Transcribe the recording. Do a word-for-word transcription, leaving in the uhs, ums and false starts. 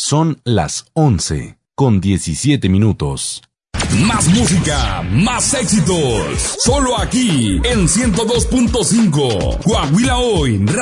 Son las once con diecisiete minutos. Más música, más éxitos. Solo aquí en ciento dos punto cinco. Coahuila Hoy.